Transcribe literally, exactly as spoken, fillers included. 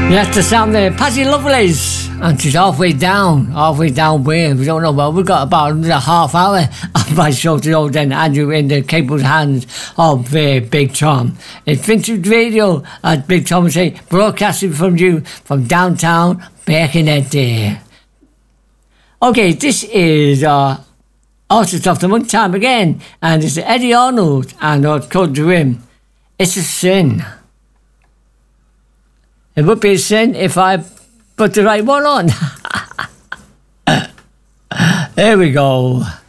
That's the sound there, Patty Lovelace, and she's halfway down, halfway down where, we don't know, but we've got about a half hour of my show to go then, Andrew, in the capable hands of uh, Big Tom. It's Vintage Radio, as Big Tom would say, broadcasting from you, from downtown, back in that day. Okay, this is uh, Artist of the Month time again, and it's Eddie Arnold, and I've called to him, It's a Sin. It would be a sin if I put the right one on. There we go.